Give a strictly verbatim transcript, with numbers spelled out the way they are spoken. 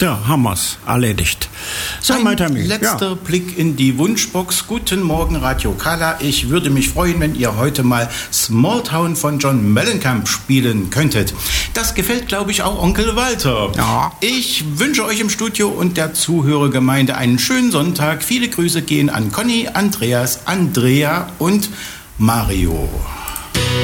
Da haben wir's erledigt. So, Ein mein Termin. letzter Ja. Blick in die Wunschbox. Guten Morgen, Radio Kala. Ich würde mich freuen, wenn ihr heute mal Small Town von John Mellencamp spielen könntet. Das gefällt, glaube ich, auch Onkel Walter. Ja. Ich wünsche euch im Studio und der Zuhörergemeinde einen schönen Sonntag. Viele Grüße gehen an Conny, Andreas, Andrea und Mario.